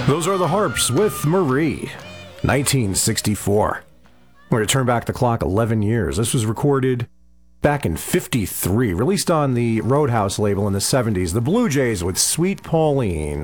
Those are the Harps with Marie, 1964. We're going to turn back the clock 11 years. This was recorded back in 53, released on the Roadhouse label in the 70s. The Blue Jays with Sweet Pauline.